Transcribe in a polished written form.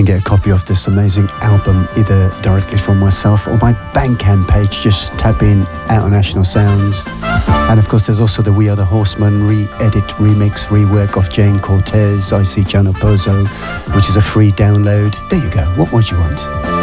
get a copy of this amazing album either directly from myself or my Bandcamp page. Just type in Out on National Sounds. And of course there's also the We Are the Horsemen re-edit, remix, rework of Jane Cortez, I See Gianno Pozo, which is a free download. There you go, what more do you want?